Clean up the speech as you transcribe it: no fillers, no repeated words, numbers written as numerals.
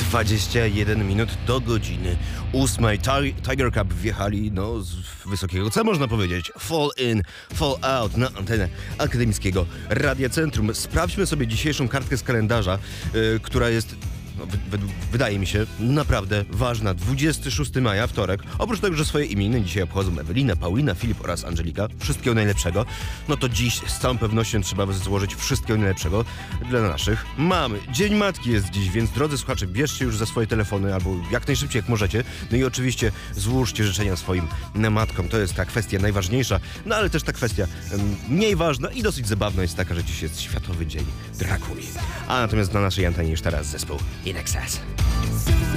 21 minut do godziny 8. Tiger Cup wjechali, z wysokiego C można powiedzieć. Fall in, fall out na antenę akademickiego Radia Centrum. Sprawdźmy sobie dzisiejszą kartkę z kalendarza, która jest... wydaje mi się, naprawdę ważna. 26 maja, wtorek. Oprócz tego, że swoje imieniny dzisiaj obchodzą Ewelina, Paulina, Filip oraz Angelika. Wszystkiego najlepszego. No to dziś z całą pewnością trzeba złożyć wszystkiego najlepszego dla naszych mamy. Dzień Matki jest dziś, więc drodzy słuchacze, bierzcie już za swoje telefony albo jak najszybciej jak możecie. No i oczywiście złóżcie życzenia swoim matkom. To jest ta kwestia najważniejsza, no ale też ta kwestia mniej ważna i dosyć zabawna jest taka, że dziś jest Światowy Dzień Drakuli. A natomiast na naszej antenie już teraz zespół In Excess.